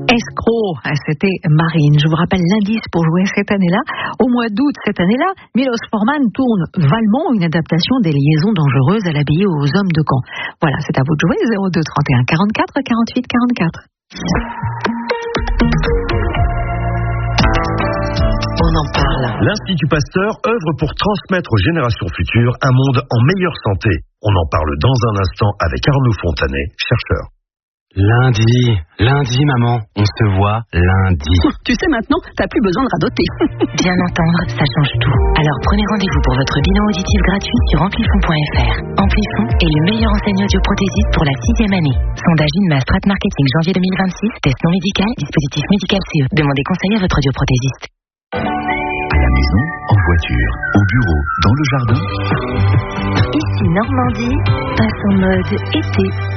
Escroc, c'était Marine. Je vous rappelle l'indice pour jouer cette année-là. Au mois d'août cette année-là, Milos Forman tourne Valmont, une adaptation des liaisons dangereuses à l'abbaye aux hommes de Caen. Voilà, c'est à vous de jouer. 02 31 44 48 44. On en parle. L'Institut Pasteur œuvre pour transmettre aux générations futures un monde en meilleure santé. On en parle dans un instant avec Arnaud Fontanet, chercheur. Lundi, maman, on se voit lundi. Tu sais maintenant, t'as plus besoin de radoter. Bien entendre, ça change tout. Alors prenez rendez-vous pour votre bilan auditif gratuit sur amplifon.fr. Amplifon est le meilleur enseignant audioprothésiste pour la 6e année. Sondage INMA Strat Marketing janvier 2026, test non médical, dispositif médical CE. Demandez conseil à votre audioprothésiste. À la maison, en voiture, au bureau, dans le jardin. Ici Normandie passe en mode été.